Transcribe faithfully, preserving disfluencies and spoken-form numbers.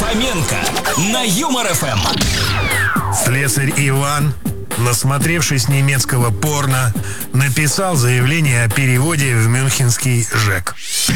Фоменко на Юмор эф эм. Слесарь Иван, насмотревшись немецкого порно, написал заявление о переводе в мюнхенский ЖЭК.